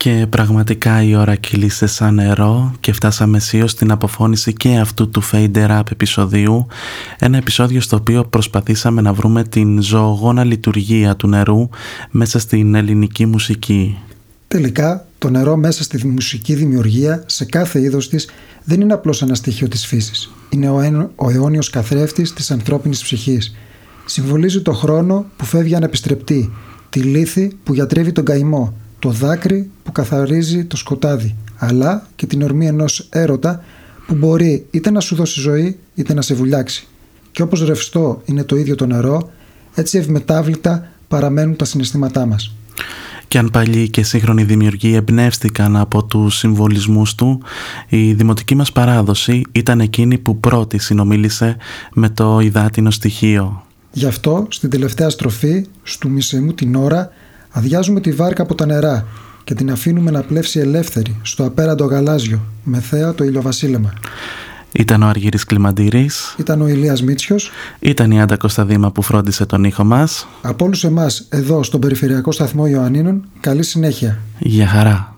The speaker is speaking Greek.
Και πραγματικά η ώρα κύλησε σαν νερό και φτάσαμε αισίως στην αποφώνηση και αυτού του Fade Rap επεισοδίου. Ένα επεισόδιο στο οποίο προσπαθήσαμε να βρούμε την ζωογόνα λειτουργία του νερού μέσα στην ελληνική μουσική. Τελικά, το νερό μέσα στη μουσική δημιουργία, σε κάθε είδος της, δεν είναι απλώς ένα στοιχείο της φύσης. Είναι ο αιώνιος καθρέφτης της ανθρώπινης ψυχής. Συμβολίζει το χρόνο που φεύγει ανεπιστρεπτή, τη λύθη που γιατρεύει τον καημό, το δάκρυ που καθαρίζει το σκοτάδι, αλλά και την ορμή ενός έρωτα που μπορεί είτε να σου δώσει ζωή είτε να σε βουλιάξει. Και όπως ρευστό είναι το ίδιο το νερό, έτσι ευμετάβλητα παραμένουν τα συναισθήματά μας. Και αν παλιοί και σύγχρονοι δημιουργοί εμπνεύστηκαν από τους συμβολισμούς του, η δημοτική μας παράδοση ήταν εκείνη που πρώτη συνομίλησε με το υδάτινο στοιχείο. Γι' αυτό, στην τελευταία στροφή, στου μισέ μου την ώρα, αδειάζουμε τη βάρκα από τα νερά και την αφήνουμε να πλεύσει ελεύθερη στο απέραντο γαλάζιο, με θέα το ηλιοβασίλεμα. Ήταν ο Αργύρης Κλιμαντήρης. Ήταν ο Ηλίας Μίτσιος. Ήταν η Άντα Κωνσταδήμα που φρόντισε τον ήχο μας. Από όλους εμάς εδώ στον Περιφερειακό Σταθμό Ιωαννίνων, καλή συνέχεια. Γεια χαρά.